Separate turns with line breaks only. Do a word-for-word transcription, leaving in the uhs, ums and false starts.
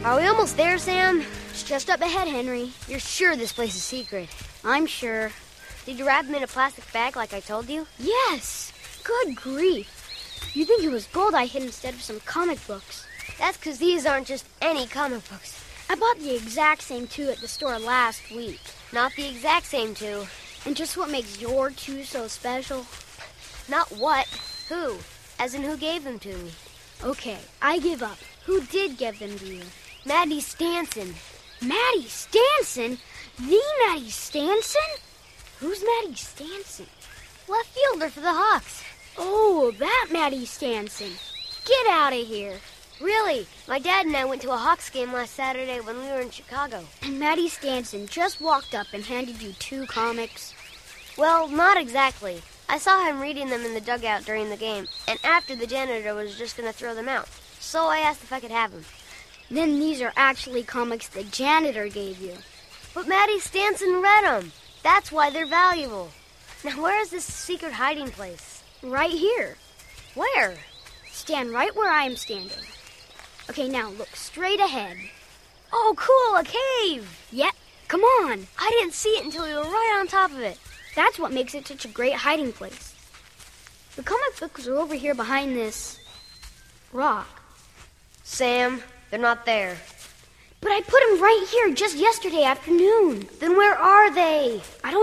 Are we almost there, Sam?
It's just up ahead, Henry.
You're sure this place is secret?
I'm sure.
Did you wrap them in a plastic bag like I told you?
Yes! Good grief. You'd think it was gold I hid instead of some comic books.
That's because these aren't just any comic books.
I bought the exact same two at the store last week.
Not the exact same two.
And just what makes your two so special?
Not what, who. As in who gave them to me.
Okay, I give up. Who did give them to you?
Maddie Stanson.
Maddie Stanson? The Maddie Stanson? Who's Maddie Stanson?
Left fielder for the Hawks.
Oh, that Maddie Stanson. Get out of here.
Really? My dad and I went to a Hawks game last Saturday when we were in Chicago.
And Maddie Stanson just walked up and handed you two comics?
Well, not exactly. I saw him reading them in the dugout during the game, and after the janitor was just going to throw them out. So I asked if I could have them.
Then these are actually comics the janitor gave you.
But Maddie Stanson read them. That's why they're valuable. Now, where is this secret hiding place?
Right here.
Where?
Stand right where I am standing. Okay, now look straight ahead.
Oh, cool, a cave.
Yep, come on.
I didn't see it until we were right on top of it.
That's what makes it such a great hiding place. The comic books are over here behind this rock.
Sam, they're not there.
But I put them right here just yesterday afternoon.
Then where are they?
I don't